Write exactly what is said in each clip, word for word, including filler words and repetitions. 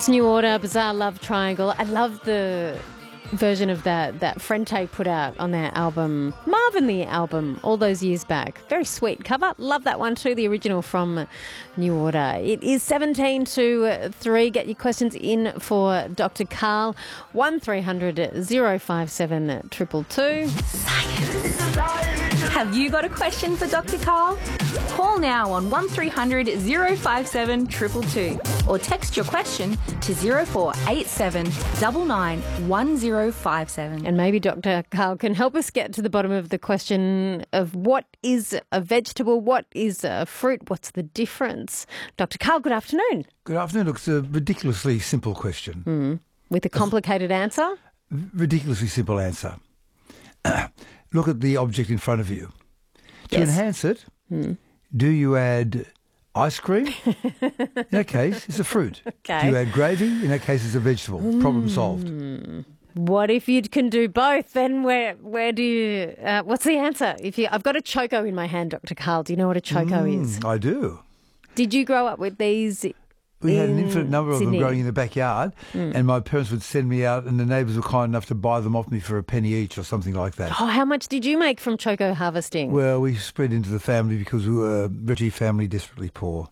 It's New Order, Bizarre Love Triangle. I love the version of that that Frente put out on their album, Marvin the album, all those years back. Very sweet cover. Love that one too, the original from New Order. It is seventeen to three. Get your questions in for Doctor Karl. one three hundred oh five seven two two two. Have you got a question for Doctor Karl? Call now on one three hundred oh five seven two two two or text your question to zero four eight seven nine nine one zero five seven. And maybe Doctor Karl can help us get to the bottom of the question of what is a vegetable, what is a fruit, what's the difference? Doctor Karl, good afternoon. Good afternoon. Look, it's a ridiculously simple question. Mm. With a complicated answer? Ridiculously simple answer. Look at the object in front of you. To Yes. enhance it, Mm. do you add ice cream? In that case, it's a fruit. Okay. Do you add gravy? In that case, it's a vegetable. Problem solved. What if you can do both? Then where where do you? Uh, what's the answer? If you, I've got a choco in my hand, Doctor Karl. Do you know what a choco is? Mm, I do. Did you grow up with these? We had an in infinite number of Sydney? them growing in the backyard, Mm. and my parents would send me out, and the neighbours were kind enough to buy them off me for a penny each or something like that. Oh, how much did you make from choco harvesting? Well, we spread into the family because we were a refugee family, desperately poor.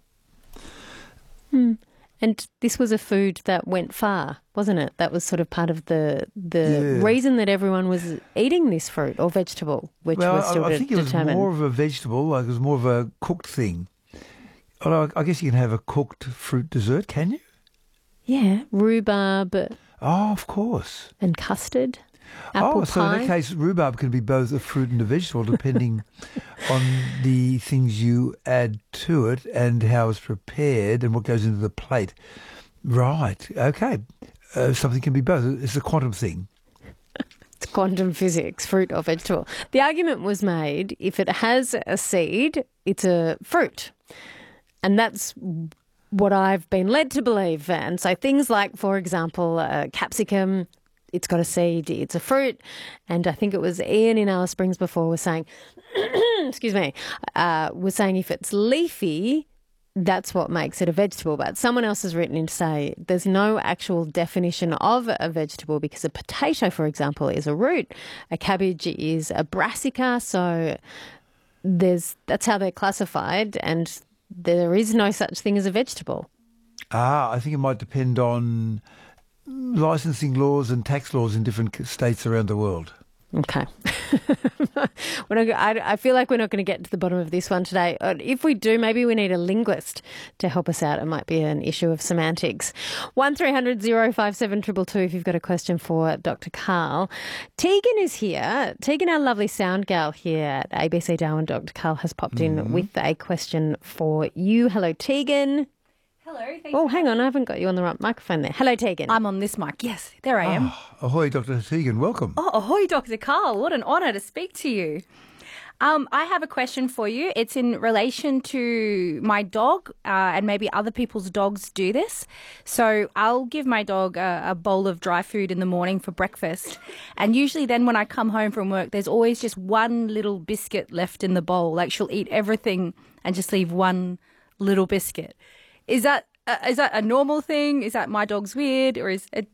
Hmm. And this was a food that went far, wasn't it? That was sort of part of the the Yeah. reason that everyone was eating this fruit or vegetable, which well, was still I, I to think it was determine. more of a vegetable, like it was more of a cooked thing. Although I guess you can have a cooked fruit dessert, can you? Yeah, rhubarb Oh, of course. and custard, apple oh, so pie. in that case, rhubarb can be both a fruit and a vegetable, depending on the things you add to it and how it's prepared and what goes into the plate. Right. Okay. Uh, something can be both. It's a quantum thing. It's quantum physics, fruit or vegetable. The argument was made, if it has a seed, it's a fruit. And that's what I've been led to believe. And so things like, for example, uh, capsicum, it's got a seed, it's a fruit. And I think it was Ian in Alice Springs before was saying, excuse me, uh, was saying if it's leafy, that's what makes it a vegetable. But someone else has written in to say there's no actual definition of a vegetable because a potato, for example, is a root. A cabbage is a brassica. So there's that's how they're classified, and there is no such thing as a vegetable. Ah, I think it might depend on licensing laws and tax laws in different states around the world. Okay. We're not, I, I feel like we're not going to get to the bottom of this one today. Uh, If we do, maybe we need a linguist to help us out. It might be an issue of semantics. one three hundred oh five seven two two two if you've got a question for Doctor Karl. Tegan is here. Tegan, our lovely sound gal here at A B C Darwin. Doctor Karl has popped in Mm-hmm. with a question for you. Hello, Tegan. Hello. Thanks Oh, for hang on. I haven't got you on the right microphone there. Hello, Tegan. I'm on this mic. Yes, there I am. Oh, ahoy, Doctor Tegan. Welcome. Oh, ahoy, Doctor Karl. What an honour to speak to you. Um, I have a question for you. It's in relation to my dog, uh, and maybe other people's dogs do this. So I'll give my dog a, a bowl of dry food in the morning for breakfast. And usually then when I come home from work, there's always just one little biscuit left in the bowl. Like she'll eat everything and just leave one little biscuit. Is that uh, is that a normal thing? Is that my dog's weird, or is it,